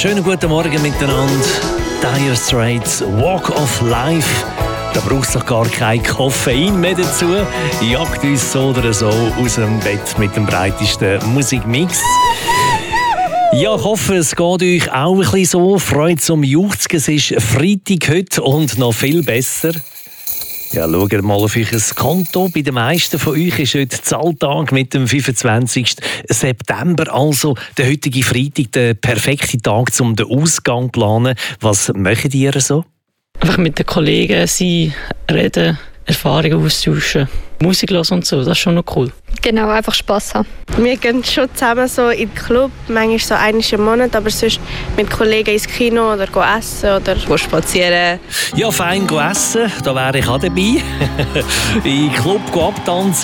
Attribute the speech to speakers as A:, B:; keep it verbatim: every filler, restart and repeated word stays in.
A: schönen guten Morgen miteinander. Dire Straits, Walk of Life. Da braucht es doch gar kein Koffein mehr dazu. Jagt uns so oder so aus dem Bett mit dem breitesten Musikmix. Ja, ich hoffe, es geht euch auch ein bisschen so. Freude zum Juchzen. Es ist Freitag heute und noch viel besser. Ja, schaut mal auf euer Konto. Bei den meisten von euch ist heute Zahltag mit dem fünfundzwanzigsten September. Also der heutige Freitag, der perfekte Tag, um den Ausgang zu planen. Was macht ihr so?
B: Einfach mit den Kollegen sein, reden, Erfahrungen austauschen, Musik hören und so, das ist schon noch cool.
C: Genau, einfach Spass haben.
D: Wir gehen schon zusammen so in den Club, manchmal so einmal im Monat, aber sonst mit Kollegen ins Kino oder essen oder spazieren.
A: Ja, fein essen, da wäre ich auch dabei. In den Club abtanzen